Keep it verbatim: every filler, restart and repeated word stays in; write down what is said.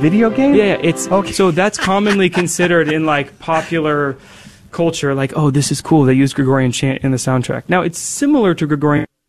video game? Yeah, yeah, it's Okay. so that's commonly considered in like popular culture, like, oh, this is cool. They use Gregorian chant in the soundtrack. Now, it's similar to Gregorian